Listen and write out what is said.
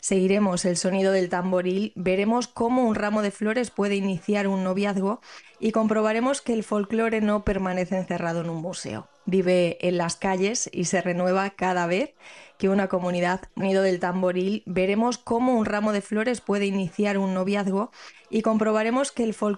Seguiremos el sonido del tamboril, veremos cómo un ramo de flores puede iniciar un noviazgo y comprobaremos que el folclore no permanece encerrado en un museo. Vive en las calles y se renueva cada vez que una comunidad unido del tamboril, veremos cómo un ramo de flores puede iniciar un noviazgo y comprobaremos que el folclore